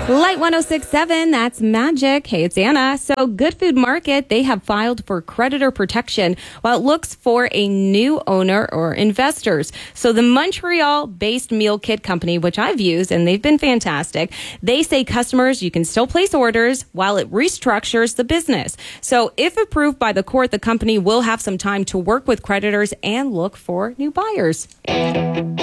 Light 1067, that's magic. Hey, it's Anna. So Good Food Market, they have filed for creditor protection while it looks for a new owner or investors. So the Montreal-based meal kit company, which I've used, and they've been fantastic, they say customers, you can still place orders while it restructures the business. So if approved by the court, the company will have some time to work with creditors and look for new buyers.